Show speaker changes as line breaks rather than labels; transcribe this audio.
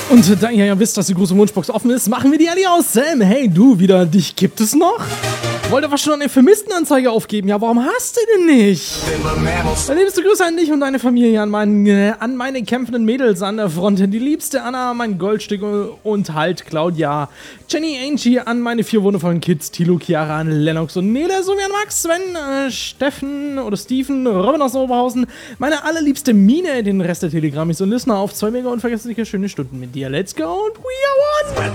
Und da ihr ja wisst, dass die große Wunschbox offen ist, machen wir die alle aus. Sam, hey du wieder, dich gibt es noch? Wollte aber schon eine Vermisstenanzeige aufgeben. Ja, warum hast du denn nicht? Liebste Grüße an dich und deine Familie, an meine kämpfenden Mädels an der Front. Die liebste Anna, mein Goldstück und halt Claudia. Jenny, Angie, an meine 4 wundervollen Kids. Tilo, Chiara, an Lennox und Nele, sowie an Max, Sven, Steffen oder Steven, Robin aus Oberhausen. Meine allerliebste Mine, den Rest der Telegrammis und Listener auf 2 mega unvergessliche schöne Stunden mit dir. Let's go und we are one!